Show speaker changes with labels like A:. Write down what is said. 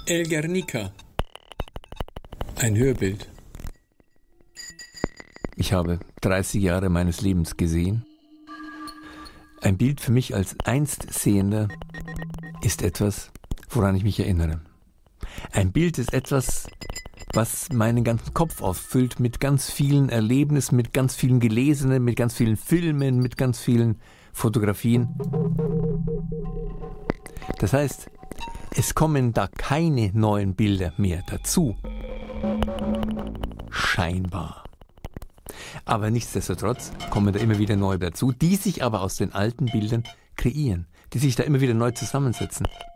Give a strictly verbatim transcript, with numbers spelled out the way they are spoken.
A: El Guernica. Ein Hörbild.
B: Ich habe dreißig Jahre meines Lebens gesehen. Ein Bild für mich als Einstsehender ist etwas, woran ich mich erinnere. Ein Bild ist etwas, was meinen ganzen Kopf auffüllt mit ganz vielen Erlebnissen, mit ganz vielen Gelesenen, mit ganz vielen Filmen, mit ganz vielen Fotografien. Das heißt, es kommen da keine neuen Bilder mehr dazu. Scheinbar. Aber nichtsdestotrotz kommen da immer wieder neue dazu, die sich aber aus den alten Bildern kreieren, die sich da immer wieder neu zusammensetzen.